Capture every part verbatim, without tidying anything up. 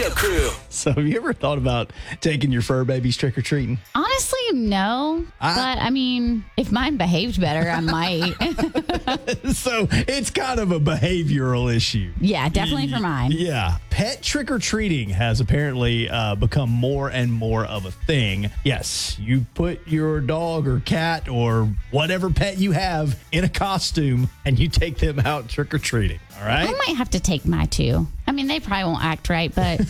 Up Crew. So have you ever thought about taking your fur babies trick-or-treating? Honestly, no. I- but, I mean, if mine behaved better, I might. So it's kind of a behavioral issue. Yeah, definitely for mine. Yeah. Pet trick-or-treating has apparently uh, become more and more of a thing. Yes, you put your dog or cat or whatever pet you have in a costume and you take them out trick-or-treating. All right? I might have to take my two. I mean, they probably won't act right, but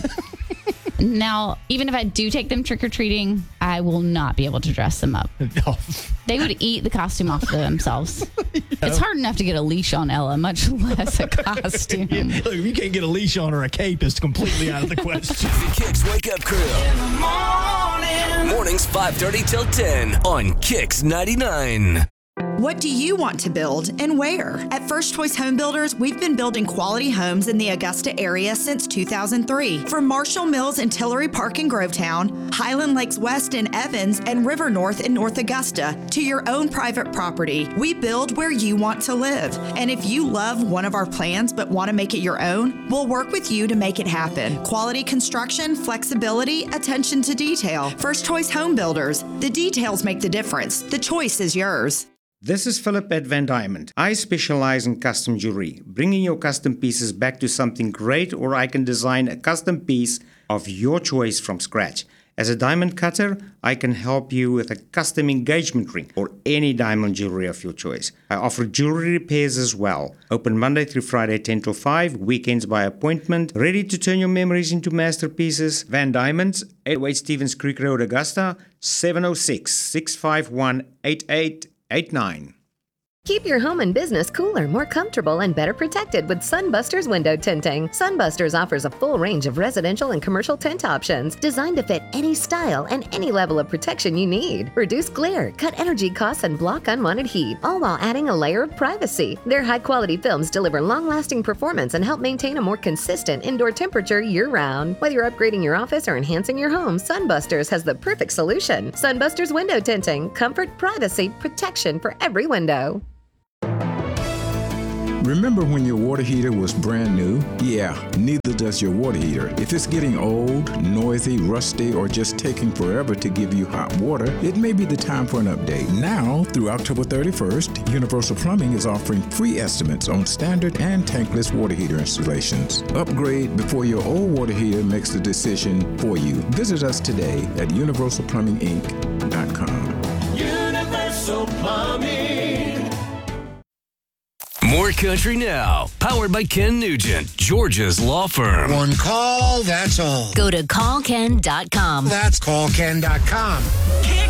now, even if I do take them trick-or-treating, I will not be able to dress them up. No. They would eat the costume off of themselves. It's hard enough to get a leash on Ella, much less a costume. Look, if you can't get a leash on or a cape, it's completely out of the question. The Kicks Wake Up Crew. In the morning. Mornings five thirty till ten on Kicks ninety-nine. What do you want to build and where? At First Choice Home Builders, we've been building quality homes in the Augusta area since two thousand three. From Marshall Mills and Tillery Park in Grovetown, Highland Lakes West in Evans, and River North in North Augusta, to your own private property, we build where you want to live. And if you love one of our plans but want to make it your own, we'll work with you to make it happen. Quality construction, flexibility, attention to detail. First Choice Home Builders. The details make the difference. The choice is yours. This is Philip at Van Diamond. I specialize in custom jewelry, bringing your custom pieces back to something great, or I can design a custom piece of your choice from scratch. As a diamond cutter, I can help you with a custom engagement ring or any diamond jewelry of your choice. I offer jewelry repairs as well. Open Monday through Friday, ten till five, weekends by appointment. Ready to turn your memories into masterpieces? Van Diamonds, eight oh eight Stevens Creek Road, Augusta, seven oh six, six five one, eight eight eight nine. Keep your home and business cooler, more comfortable, and better protected with Sunbusters window tinting. Sunbusters offers a full range of residential and commercial tint options designed to fit any style and any level of protection you need. Reduce glare, cut energy costs, and block unwanted heat, all while adding a layer of privacy. Their high-quality films deliver long-lasting performance and help maintain a more consistent indoor temperature year-round. Whether you're upgrading your office or enhancing your home, Sunbusters has the perfect solution. Sunbusters window tinting. Comfort, privacy, protection for every window. Remember when your water heater was brand new? Yeah, neither does your water heater. If it's getting old, noisy, rusty, or just taking forever to give you hot water, it may be the time for an update. Now, through October thirty-first, Universal Plumbing is offering free estimates on standard and tankless water heater installations. Upgrade before your old water heater makes the decision for you. Visit us today at universal plumbing inc dot com. Universal Plumbing. More country now. Powered by Ken Nugent, Georgia's law firm. One call, that's all. Go to call ken dot com. That's call ken dot com.